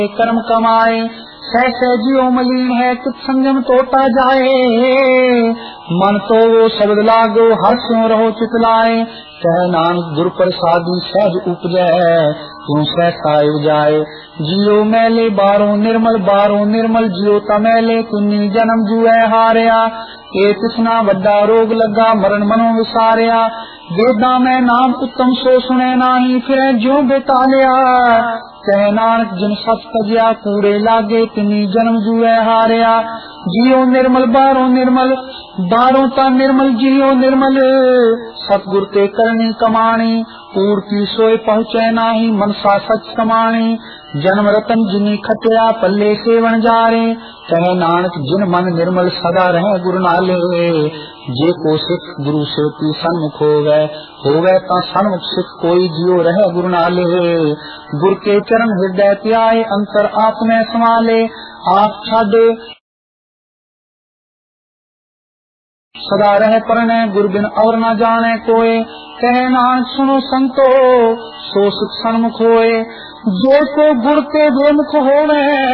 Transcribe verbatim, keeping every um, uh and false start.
कर्म कमाए सह सहजियो मलिन है कुछ संयम तोता जाए। मन तो वो शब्द लागो हर स्यों रहो चितलाए। कह नानक गुर प्रसादी सहज उपजै क्यों सहसा जाए। जियो मैले बारो निर्मल बारो निर्मल जियो तमैले किन्नी जन्म जुए हारिया। ए तिसना वड्डा रोग लगा मरण मनो विसारिया। वेदा में नाम उत्तम सो सुने नाही फिर ज्यों बेतालिया। कह नानक जिन सत तजिया कूड़े लागे तिनी जन्म जुए हारिया। जियो निर्मल बारो निर्मल बारो ता निर्मल जियो निर्मल सतगुर ते करनी कमाणी। कूड़ की सोए पहुँचे नाही मनसा सच समाणी। जन्म रतन जिनी खटिया पल्ले सेवन जारे। कह नानक जिन मन निर्मल सदा रहे गुरु नाले। जे को सिख गुरु से पी सन्मुख होवे होवे ता सन्मुख सिख कोई जियो रहे गुरु नाले। गुर के चरण हृदय त्याए अंतर आप में समाले। आप छाड़े सदा रहे परने गुरु बिन और न जाने कोय। कह नानक सुनो संतो सो सुख सन्मुख होए। जे को गुर के बेमुख होवे